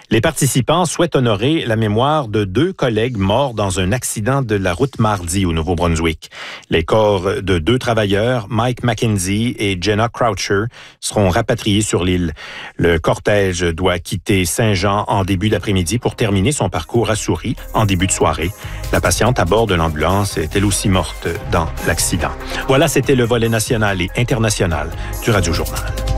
Les participants souhaitent honorer la mémoire de 2 collègues morts dans un accident de la route mardi au Nouveau-Brunswick. Les corps de 2 travailleurs, Mike McKenzie et Jenna Croucher, seront rapatriés sur l'île. Le cortège doit quitter Saint-Jean en début d'après-midi pour terminer son parcours à Souris en début de soirée. La patiente à bord de l'ambulance est elle aussi morte dans l'accident. Voilà, c'était le volet national et international du Radio Journal.